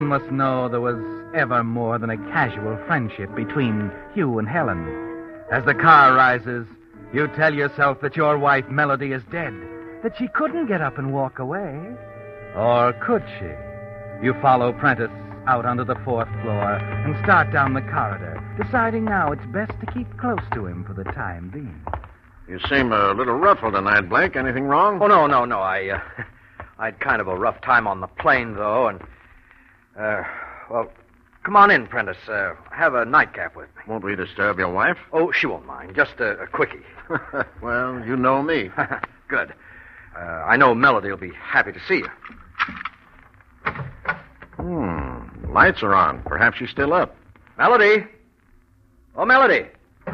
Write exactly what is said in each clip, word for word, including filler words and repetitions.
You must know there was ever more than a casual friendship between Hugh and Helen. As the car rises, you tell yourself that your wife, Melody, is dead, that she couldn't get up and walk away. Or could she? You follow Prentice out onto the fourth floor and start down the corridor, deciding now it's best to keep close to him for the time being. You seem a little ruffled tonight, Blake. Anything wrong? Oh, no, no, no. I, uh, I had kind of a rough time on the plane, though, and, uh, well, come on in, Prentice. Uh, have a nightcap with me. Won't we disturb your wife? Oh, she won't mind. Just a, a quickie. Well, you know me. Good. Uh, I know Melody will be happy to see you. Hmm. Lights are on. Perhaps she's still up. Melody? Oh, Melody.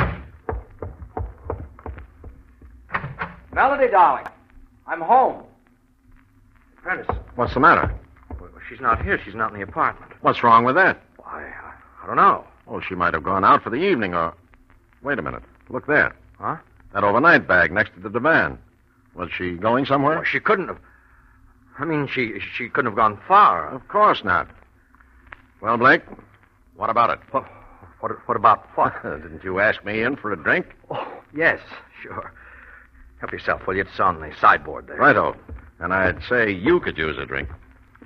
Melody, darling. I'm home. Prentice. What's the matter? Well, she's not here. She's not in the apartment. What's wrong with that? I, uh, I don't know. Oh, she might have gone out for the evening or... Wait a minute. Look there. Huh? That overnight bag next to the divan. Was she going somewhere? Well, she couldn't have... I mean, she she couldn't have gone far. Of course not. Well, Blake, what about it? What, what, what about what? Didn't you ask me in for a drink? Oh, yes, sure. Help yourself, will you? It's on the sideboard there. Righto. And I'd say you could use a drink.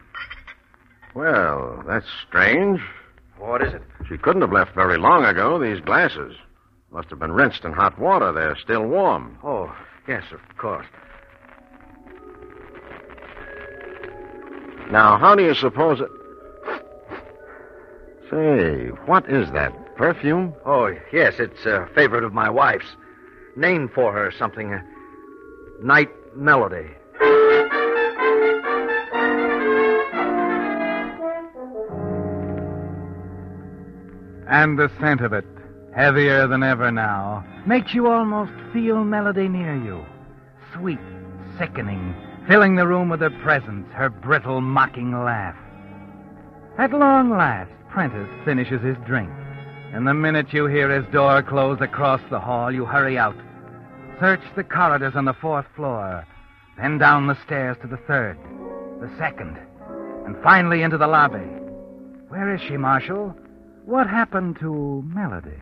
Well, that's strange. What is it? She couldn't have left very long ago. These glasses must have been rinsed in hot water. They're still warm. Oh, yes, of course. Now, how do you suppose it... Say, what is that? Perfume? Oh, yes, it's a favorite of my wife's. Named for her something. Uh, Night Melody. And the scent of it, heavier than ever now, makes you almost feel Melody near you. Sweet, sickening, filling the room with her presence, her brittle, mocking laugh. At long last, Prentice finishes his drink. And the minute you hear his door close across the hall, you hurry out. Search the corridors on the fourth floor, then down the stairs to the third, the second, and finally into the lobby. Where is she, Marshal? What happened to Melody?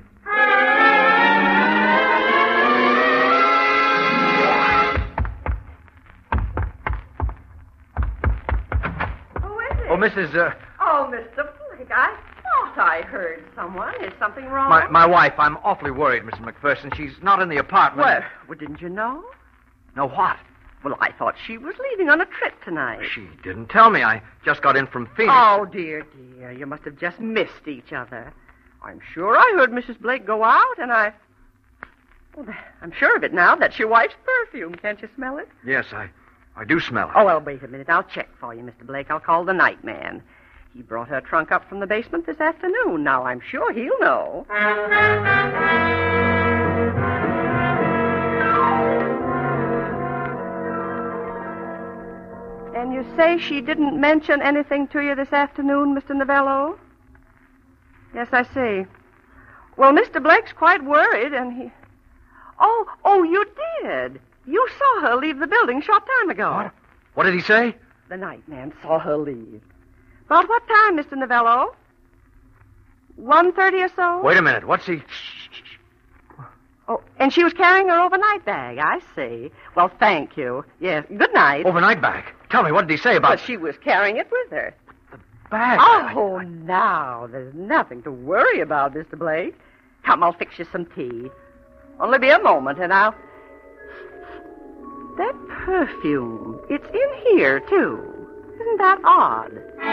Who is it? Oh, Missus Uh... Oh, Mister Blake, I thought I heard someone. Is something wrong? My, my wife. I'm awfully worried, Missus McPherson. She's not in the apartment. Well, well, didn't you know? No, what? Well, I thought she was leaving on a trip tonight. She didn't tell me. I just got in from Phoenix. Oh, dear, dear. You must have just missed each other. I'm sure I heard Missus Blake go out, and I... Well, I'm sure of it now. That's your wife's perfume. Can't you smell it? Yes, I, I do smell it. Oh, well, wait a minute. I'll check for you, Mister Blake. I'll call the night man. He brought her trunk up from the basement this afternoon. Now, I'm sure he'll know. And you say she didn't mention anything to you this afternoon, Mister Novello? Yes, I see. Well, Mister Blake's quite worried, and he... Oh, oh, you did. You saw her leave the building a short time ago. What? What did he say? The night man saw her leave. About what time, Mister Novello? One thirty or so? Wait a minute. What's he... Oh, and she was carrying her overnight bag. I see. Well, thank you. Yes, good night. Overnight bag? Tell me, what did he say about... But she was carrying it with her. Bag? Oh, I... now, there's nothing to worry about, Mister Blake. Come, I'll fix you some tea. Only be a moment, and I'll... That perfume, it's in here, too. Isn't that odd?